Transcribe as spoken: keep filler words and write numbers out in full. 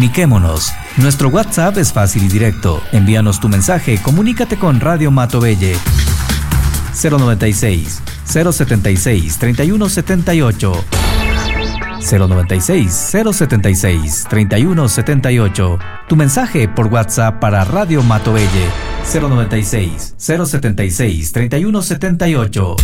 Comuniquémonos. Nuestro WhatsApp es fácil y directo. Envíanos tu mensaje, comunícate con Radio Matovelle. cero noventa y seis, cero setenta y seis, treinta y uno setenta y ocho. cero noventa y seis, cero setenta y seis, treinta y uno setenta y ocho. Tu mensaje por WhatsApp para Radio Matovelle. cero noventa y seis, cero setenta y seis, treinta y uno setenta y ocho.